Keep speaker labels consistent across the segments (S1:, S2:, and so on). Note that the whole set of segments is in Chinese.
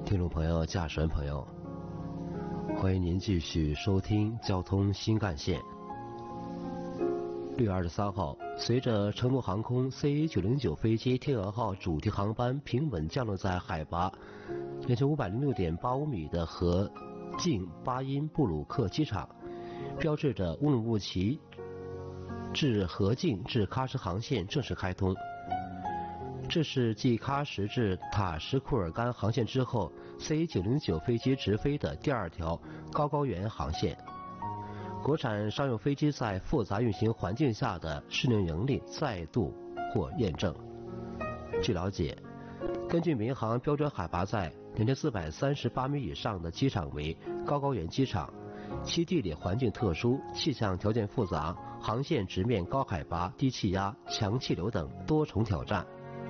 S1: 听众朋友、驾驶员朋友，欢迎您继续收听交通新干线。6月23号，随着成都航空 CA909 飞机天鹅号主题航班平稳降落在海拔2506.85米的河静巴音布鲁克机场，标志着乌鲁木齐至河静至喀什航线正式开通。这是继喀什至塔什库尔干航线之后 CA909 飞机直飞的第二条高原航线。国产商用飞机在复杂运行环境下的适应能力再度获验证。据了解，根据民航标准，海拔在2438米以上的机场为高原机场，其地理环境特殊，气象条件复杂，航线直面高海拔、低气压、强气流等多重挑战。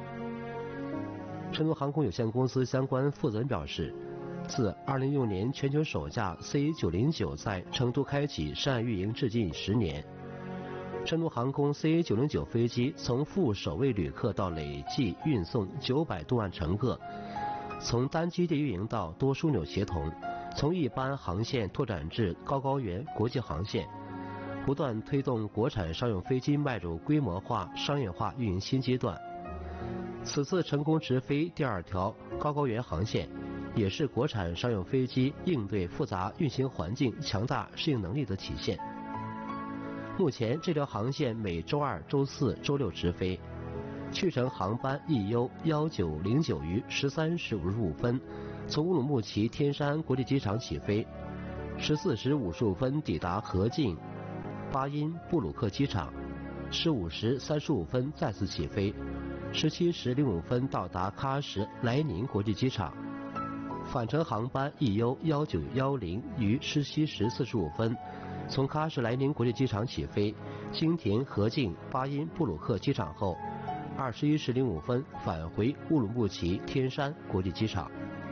S1: 成都航空有限公司相关负责人表示，自2016年全球首架 CA909 在成都开启试验运营至今已10年。成都航空 CA909 飞机从赴首位旅客到累计运送900多万乘客，从单基地运营到多枢纽协同，从一般航线拓展至高原国际航线，不断推动国产商用飞机迈入规模化、商业化运营新阶段。此次成功直飞第二条高原航线，也是国产商用飞机应对复杂运行环境强大适应能力的体现。目前这条航线每周二、周四、周六直飞，去程航班 EU1909 于13时55分从乌鲁木齐天山国际机场起飞，14时55分抵达河静巴音布鲁克机场，15时35分再次起飞，17时05分到达喀什莱宁国际机场。返程航班 EU1910 于17时45分从喀什莱宁国际机场起飞，经停河静巴音布鲁克机场后，21时05分返回乌鲁木齐天山国际机场。